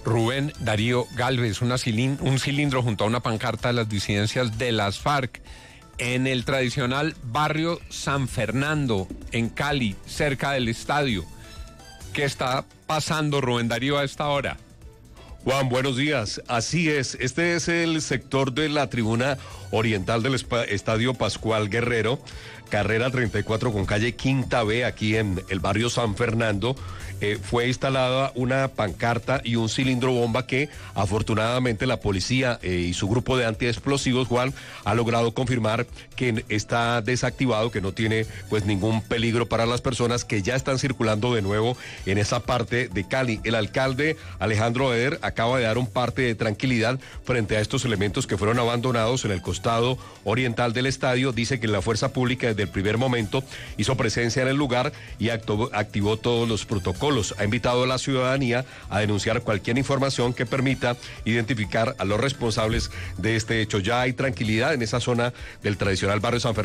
Rubén Darío Gálvez, un cilindro junto a una pancarta de las disidencias de las FARC en el tradicional barrio San Fernando, en Cali, cerca del estadio. ¿Qué está pasando, Rubén Darío, a esta hora? Juan, buenos días. Así es, este es el sector de la tribuna oriental del Estadio Pascual Guerrero, carrera 34 con calle Quinta B, aquí en el barrio San Fernando. Fue instalada una pancarta y un cilindro bomba que afortunadamente la policía y su grupo de antiexplosivos, Juan, ha logrado confirmar que está desactivado, que no tiene pues ningún peligro para las personas, que ya están circulando de nuevo en esa parte de Cali. El alcalde Alejandro Eder acaba de dar un parte de tranquilidad frente a estos elementos que fueron abandonados en el costado oriental del estadio. Dice que la fuerza pública desde el primer momento hizo presencia en el lugar y activó todos los protocolos. Ha invitado a la ciudadanía a denunciar cualquier información que permita identificar a los responsables de este hecho. Ya hay tranquilidad en esa zona del tradicional barrio San Fernando.